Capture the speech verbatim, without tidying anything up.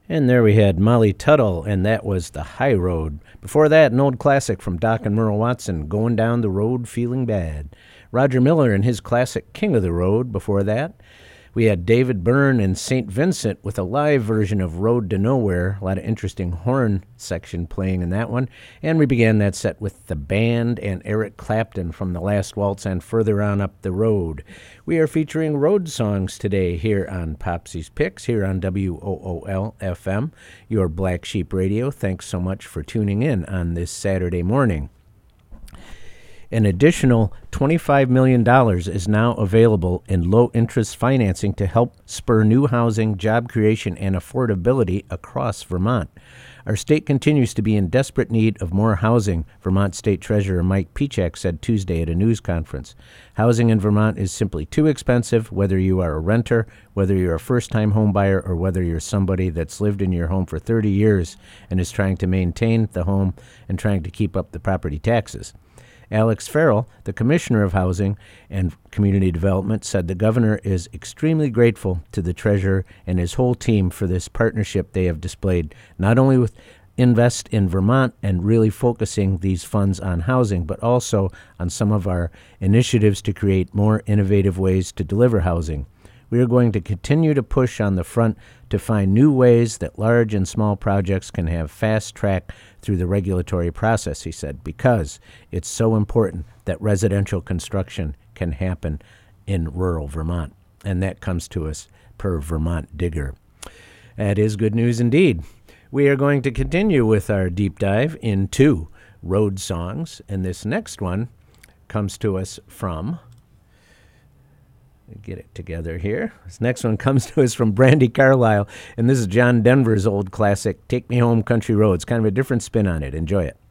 And there we had Molly Tuttle, and that was The High Road. Before that, an old classic from Doc and Merle Watson, Going Down the Road Feeling Bad. Roger Miller and his classic King of the Road. Before that, we had David Byrne and Saint Vincent with a live version of Road to Nowhere. A lot of interesting horn section playing in that one. And we began that set with the band and Eric Clapton from The Last Waltz and Further On Up the Road. We are featuring road songs today here on Popsy's Picks, here on W O O L F M, your Black Sheep Radio. Thanks so much for tuning in on this Saturday morning. An additional twenty-five million dollars is now available in low-interest financing to help spur new housing, job creation, and affordability across Vermont. Our state continues to be in desperate need of more housing, Vermont State Treasurer Mike Pichak said Tuesday at a news conference. Housing in Vermont is simply too expensive, whether you are a renter, whether you're a first-time home buyer, or whether you're somebody that's lived in your home for thirty years and is trying to maintain the home and trying to keep up the property taxes. Alex Farrell, the Commissioner of Housing and Community Development, said the governor is extremely grateful to the treasurer and his whole team for this partnership they have displayed, not only with Invest in Vermont and really focusing these funds on housing, but also on some of our initiatives to create more innovative ways to deliver housing. We are going to continue to push on the front to find new ways that large and small projects can have fast track through the regulatory process, he said, because it's so important that residential construction can happen in rural Vermont. And that comes to us per Vermont Digger. That is good news indeed. We are going to continue with our deep dive into road songs, and this next one comes to us from... Get it together here. This next one comes to us from Brandi Carlile, and this is John Denver's old classic, Take Me Home Country Roads. Kind of a different spin on it. Enjoy it.